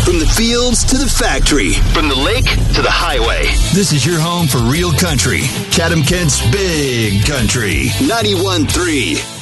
From the fields to the factory. From the lake to the highway. This is your home for real country. Chatham Kent's Big Country. 91.3